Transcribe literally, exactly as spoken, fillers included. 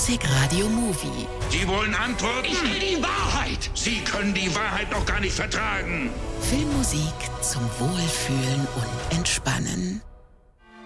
Klassik Radio Movie. Sie wollen Antworten? Ich will die Wahrheit! Sie können die Wahrheit doch gar nicht vertragen. Filmmusik zum Wohlfühlen und Entspannen.